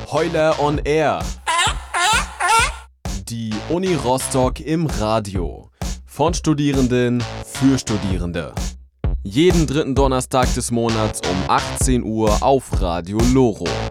Heule on Air. Die Uni Rostock im Radio. Von Studierenden für Studierende. Jeden dritten Donnerstag des Monats um 18 Uhr auf Radio Loro.